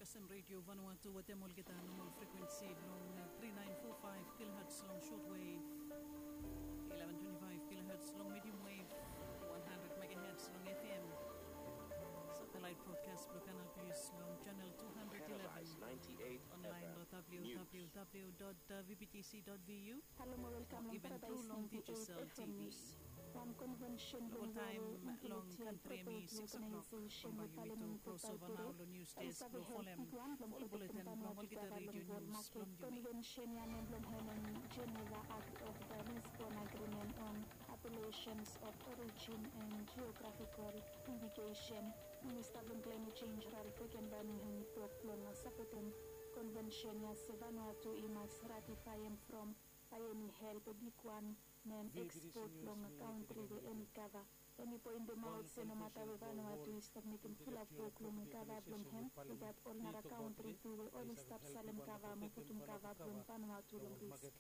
Kasem Radio Vanuatu Watemol kita normal frequency long 3945 kHz long shortwave, 1125 kHz long medium wave, 100 MHz long FM. Satellite broadcast Blue Canal Plus long channel 211. Online www.vbtc.vu. Hello, welcome to Even through long digital TV. One convention Local time long country mi 6 o'clock. Kumbayo ito crossover na ulo news desk lo folem. Full bulletin from Olgita Radio News from Jumi. Convention yan ng Blomhenan Geneva Act of the Lisbon Agreement on Appellations of Origin and Geographical Indication. Minister of Climate Change Ralph Birmingham Proclon Saputin Convention ya Vanuatu imas ratifying from Payeni help big one men export long country the any cover. Any point the mouth no matter we Vanuatu is submitting full of long cover from him we got all nara country to the all stop Salem cover Muputum cover from Vanuatu long risk.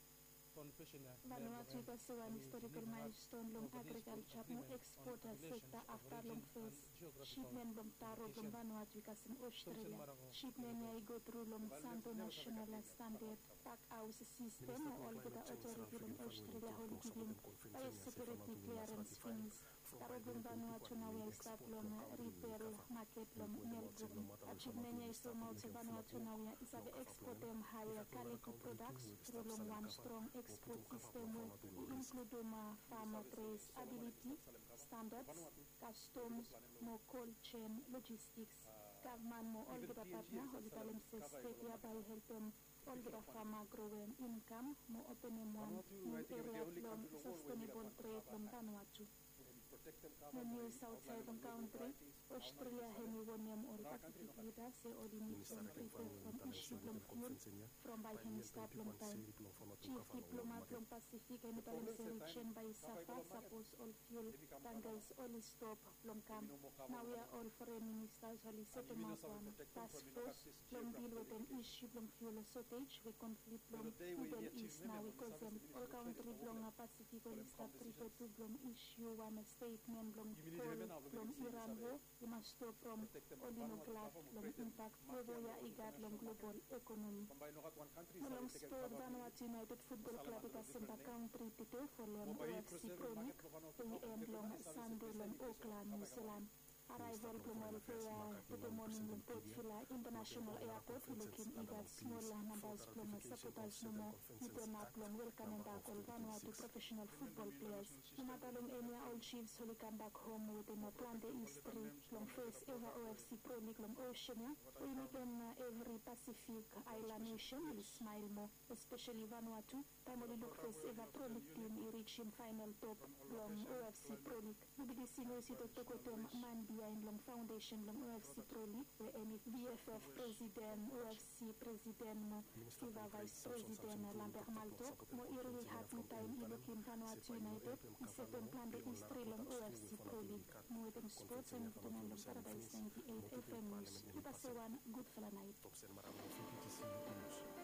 Vanuatu is one historical milestone long agriculture no exporter sector after long phase. Shipment long taro long Vanuatu because in Australia. Shipment I go through long Santo National Standard Pack House system all the authority long Australia whole giving biosecurity clearance fees. Taro long Vanuatu now we start long retail market long Melbourne. Achievement is so much Vanuatu now is the export them higher quality products through long one strong export system will include farmer traceability standards, customs, more cold chain logistics. Government more all the partner, all the balances state by help them all the farmer growing income, more opening one new area from sustainable trade from Vanuatu. The news outside the country, Australia Hemivonium or Pacific leaders say all the needs and people from issue from fuel from by Hemister from time. Chief diplomat from Pacific and Balancing by Safa suppose all fuel tankers all stop from camp. Now we are all foreign ministers only setting up one task force from deal with an issue from fuel shortage we conflict from Middle East now because all country from Pacific all stop refer to from issue one statement from coal from Iran war we must stop from nuclear from impact Provoya IGAD from global economy. Along sport Vanuatu United Football Club because in the country today for long AFC Pro League we end long Sunday long Auckland, New Zealand. Arrival from Alpea to the morning in Port Phillip International Airport looking IGAD small numbers from supporters no more Newton Aplon welcoming back all Vanuatu professional football players. No matter long any old chiefs who come back home within a plan the history long first ever OFC Pro League long Oceania. We make every Pacific island nation will smile more, especially Vanuatu. Time we look first ever Pro League team reaching final top long OFC Pro League. UBDC knows it to go to man behind long foundation long OFC Pro League where any VFF president, OFC president, FIVA vice president Lambert Malto, mo really happy time ilukin Vanuatu United, second plan the history long OFC Pro League. Mo within sports and long Paradise 98 FM News. Kita sewan good fala night.